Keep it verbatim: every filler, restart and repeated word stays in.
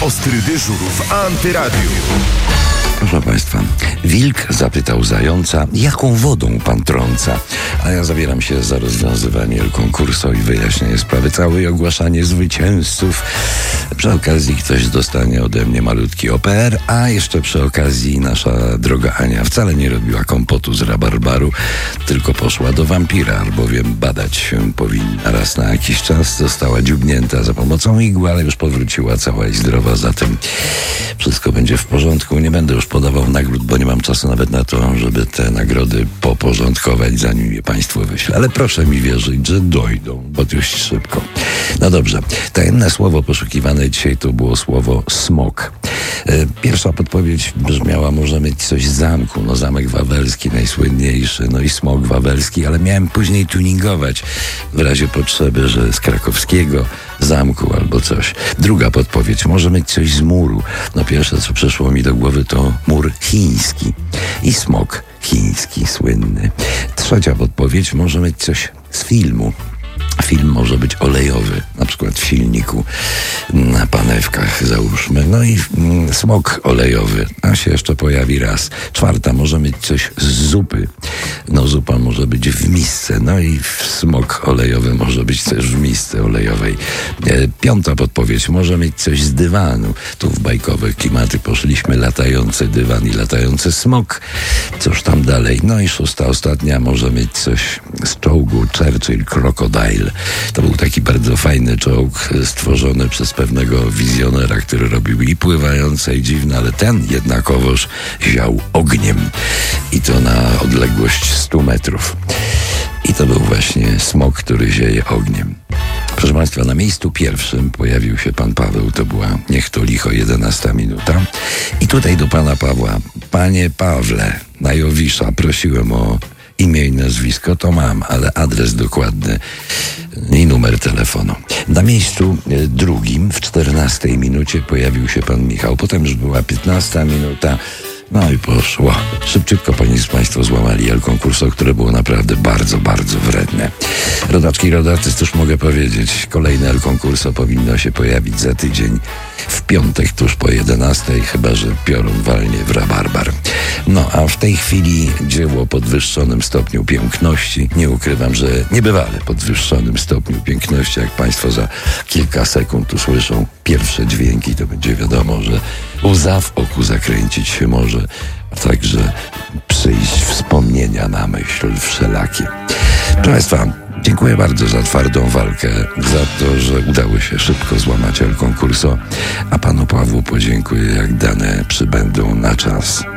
Ostry dyżur w Antyradiu. Proszę Państwa, wilk zapytał zająca, jaką wodą pan trąca? A ja zabieram się za rozwiązywanie konkursu i wyjaśnienie sprawy całej, ogłaszanie zwycięzców. Przy okazji ktoś dostanie ode mnie malutki O P R, a jeszcze przy okazji nasza droga Ania wcale nie robiła kompotu z rabarbaru, tylko poszła do wampira, albowiem badać się powinna raz na jakiś czas. Została dziubnięta za pomocą igły, ale już powróciła cała i zdrowa, zatem wszystko będzie w porządku. Nie będę już podawał nagród, bo nie mam czasu nawet na to, żeby te nagrody poporządkować, zanim je Państwu wyślę. Ale proszę mi wierzyć, że dojdą, bo dość szybko. No dobrze. Tajemne słowo poszukiwane dzisiaj to było słowo smok. Pierwsza podpowiedź brzmiała, może mieć coś z zamku. No zamek wawelski najsłynniejszy, no i smok wawelski, ale miałem później tuningować w razie potrzeby, że z krakowskiego zamku albo coś. Druga podpowiedź, może mieć coś z muru. No pierwsze, co przyszło mi do głowy, to mur chiński i smok chiński słynny. Trzecia podpowiedź, może mieć coś z filmu. Film może być olejowy, na przykład w silniku, na panewkach załóżmy. No i mm, smok olejowy, a się jeszcze pojawi raz. Czwarta, może mieć coś z zupy. No zupa może być w misce, no i smok olejowy może być też w misce olejowej. E, piąta podpowiedź, może mieć coś z dywanu. Tu w bajkowe klimaty poszliśmy, latający dywan i latający smok. Cóż tam dalej? No i szósta, ostatnia, może mieć coś z czołgu Churchill Crocodile. To był taki bardzo fajny czołg stworzony przez pewnego wizjonera, który robił i pływające, i dziwne, ale ten jednakowoż ział ogniem. I to na odległość stu metrów. I to był właśnie smok, który zieje ogniem. Proszę Państwa, na miejscu pierwszym pojawił się pan Paweł. To była niech to licho jedenasta minuta. I tutaj do pana Pawła. Panie Pawle, na Jowisza prosiłem o imię i nazwisko, to mam, ale adres dokładny i numer telefonu. Na miejscu drugim w czternastej minucie pojawił się pan Michał. Potem już była piętnasta minuta. No i poszło. Szybciutko Państwo złamali El Concurso, które było naprawdę bardzo, bardzo wredne. Rodaczki i rodacy, cóż mogę powiedzieć? Kolejne El Concurso powinno się pojawić za tydzień w piątek tuż po jedenastej, chyba że piorun walnie w rabarbar. No a w tej chwili dzieło o podwyższonym stopniu piękności. Nie ukrywam, że niebywale podwyższonym stopniu piękności. Jak Państwo za kilka sekund usłyszą pierwsze dźwięki, to będzie wiadomo, że łza w oku zakręcić się może, a także przyjść wspomnienia na myśl wszelakie. Proszę Państwa, dziękuję bardzo za twardą walkę, za to, że udało się szybko złamać El Concurso, a panu Pawłu podziękuję, jak dane przybędą na czas.